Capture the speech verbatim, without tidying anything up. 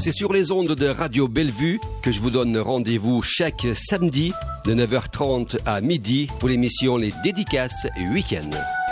C'est sur les ondes de Radio Bellevue que je vous donne rendez-vous chaque samedi de neuf heures trente à midi pour l'émission Les Dédicaces Week-end.